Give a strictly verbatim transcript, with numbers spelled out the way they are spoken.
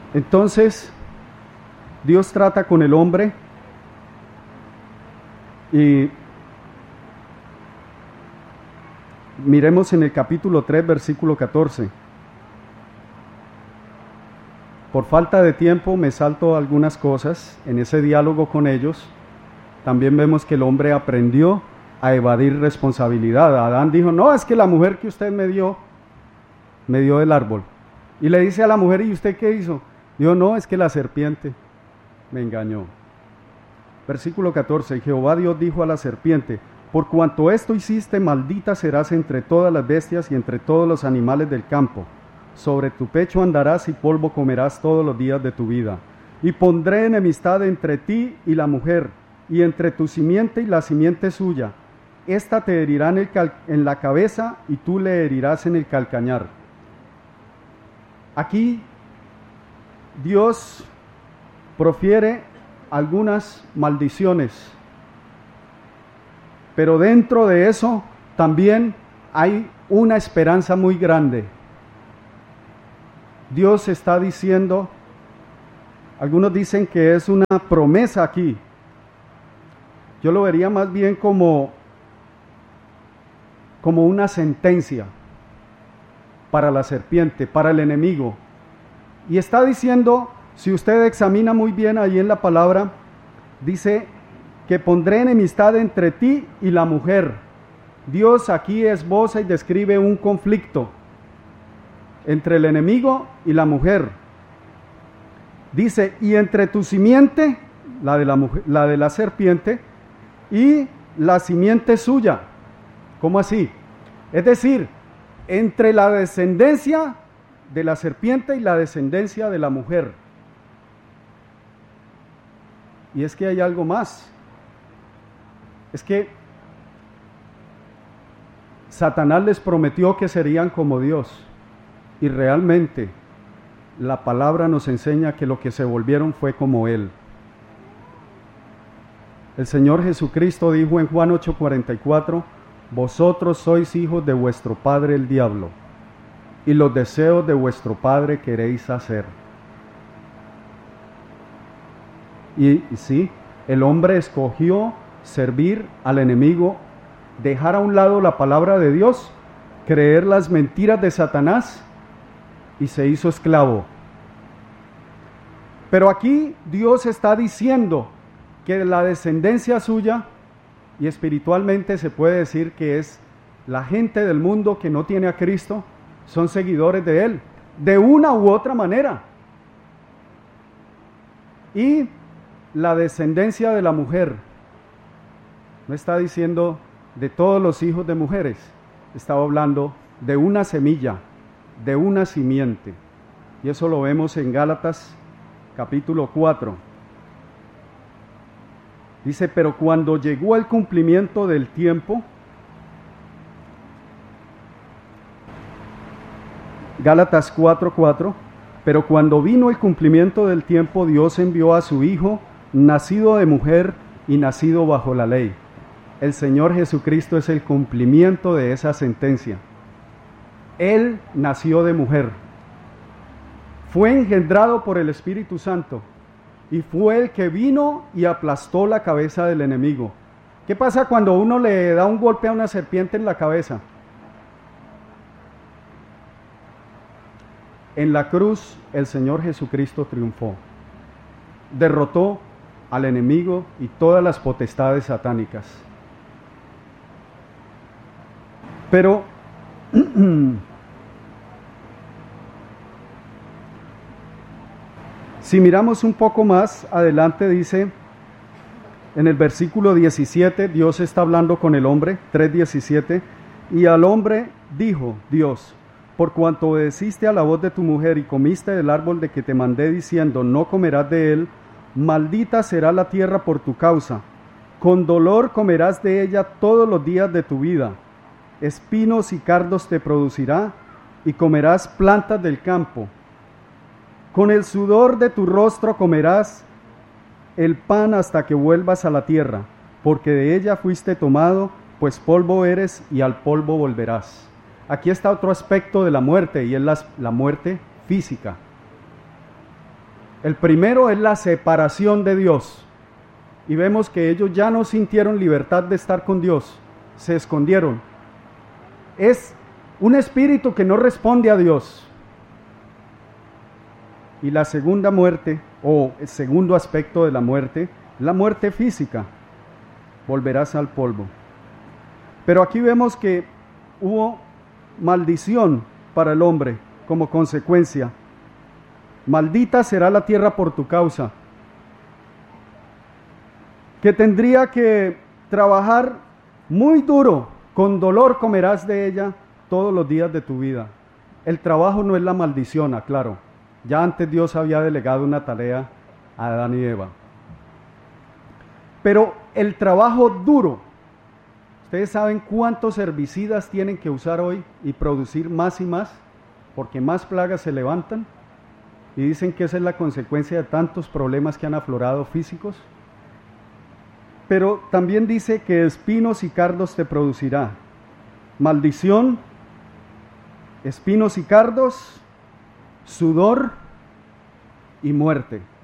Entonces, Dios trata con el hombre y miremos en el capítulo tres, versículo catorce. Por falta de tiempo me salto algunas cosas en ese diálogo con ellos. También vemos que el hombre aprendió a evadir responsabilidad. Adán dijo, no, es que la mujer que usted me dio, me dio del árbol. Y le dice a la mujer, ¿y usted qué hizo? Dijo, no, es que la serpiente me engañó. Versículo catorce, Jehová Dios dijo a la serpiente, por cuanto esto hiciste, maldita serás entre todas las bestias y entre todos los animales del campo. Sobre tu pecho andarás y polvo comerás todos los días de tu vida. Y pondré enemistad entre ti y la mujer, y entre tu simiente y la simiente suya. Esta te herirá en, el cal- en la cabeza y tú le herirás en el calcañar. Aquí Dios profiere algunas maldiciones, pero dentro de eso también hay una esperanza muy grande. Dios está diciendo, algunos dicen que es una promesa aquí. Yo lo vería más bien como, como una sentencia para la serpiente, para el enemigo. Y está diciendo, si usted examina muy bien ahí en la palabra, dice que pondré enemistad entre ti y la mujer. Dios aquí esboza y describe un conflicto entre el enemigo y la mujer. Dice, y entre tu simiente, la de la, mujer, la de la serpiente, y la simiente suya. ¿Cómo así? Es decir, entre la descendencia de la serpiente y la descendencia de la mujer. Y es que hay algo más. Es que Satanás les prometió que serían como Dios. Y realmente la palabra nos enseña que lo que se volvieron fue como Él. El Señor Jesucristo dijo en Juan ocho cuarenta y cuatro, vosotros sois hijos de vuestro padre el diablo, y los deseos de vuestro padre queréis hacer. Y, y sí, el hombre escogió servir al enemigo, dejar a un lado la palabra de Dios, creer las mentiras de Satanás, y se hizo esclavo. Pero aquí Dios está diciendo que la descendencia suya, y espiritualmente se puede decir que es la gente del mundo que no tiene a Cristo, son seguidores de Él, de una u otra manera. Y la descendencia de la mujer, no está diciendo de todos los hijos de mujeres, estaba hablando de una semilla, de una simiente. Y eso lo vemos en Gálatas capítulo cuatro. Dice, pero cuando llegó el cumplimiento del tiempo, Gálatas cuatro cuatro, pero cuando vino el cumplimiento del tiempo, Dios envió a su Hijo, nacido de mujer y nacido bajo la ley. El Señor Jesucristo es el cumplimiento de esa sentencia. Él nació de mujer, fue engendrado por el Espíritu Santo y fue el que vino y aplastó la cabeza del enemigo. ¿Qué pasa cuando uno le da un golpe a una serpiente en la cabeza? En la cruz el Señor Jesucristo triunfó, derrotó al enemigo y todas las potestades satánicas. Pero si miramos un poco más adelante, dice en el versículo diecisiete, Dios está hablando con el hombre, tres diecisiete, y al hombre dijo Dios, por cuanto obedeciste a la voz de tu mujer y comiste del árbol de que te mandé diciendo, no comerás de él, maldita será la tierra por tu causa, con dolor comerás de ella todos los días de tu vida, espinos y cardos te producirá, y comerás plantas del campo. Con el sudor de tu rostro comerás el pan hasta que vuelvas a la tierra, porque de ella fuiste tomado, pues polvo eres y al polvo volverás. Aquí está otro aspecto de la muerte, y es la, la muerte física. El primero es la separación de Dios. Y vemos que ellos ya no sintieron libertad de estar con Dios, se escondieron. Es un espíritu que no responde a Dios. Y la segunda muerte, o el segundo aspecto de la muerte, la muerte física. Volverás al polvo. Pero aquí vemos que hubo maldición para el hombre como consecuencia. Maldita será la tierra por tu causa. Que tendría que trabajar muy duro, con dolor comerás de ella todos los días de tu vida. El trabajo no es la maldición, aclaro. Ya antes Dios había delegado una tarea a Adán y Eva. Pero el trabajo duro, ustedes saben cuántos herbicidas tienen que usar hoy y producir más y más, porque más plagas se levantan, y dicen que esa es la consecuencia de tantos problemas que han aflorado físicos. Pero también dice que espinos y cardos te producirá. Maldición, espinos y cardos, sudor y muerte.